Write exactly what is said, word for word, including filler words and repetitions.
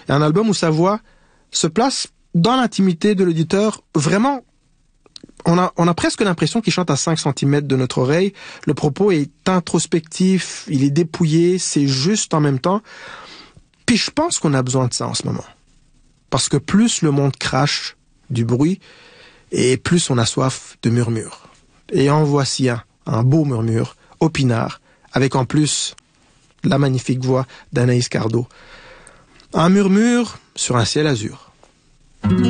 Et un album où sa voix se place dans l'intimité de l'auditeur, vraiment, on a, on a presque l'impression qu'il chante à cinq centimètres de notre oreille. Le propos est introspectif, il est dépouillé, c'est juste en même temps. Puis je pense qu'on a besoin de ça en ce moment. Parce que plus le monde crache du bruit, et plus on a soif de murmures. Et en voici un, un beau murmure, au pinard, avec en plus la magnifique voix d'Anaïs Cardo. Un murmure sur un ciel azur.